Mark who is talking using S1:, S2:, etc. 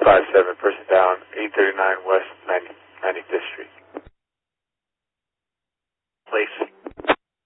S1: 157, person down, 839 West 95th Street.
S2: Place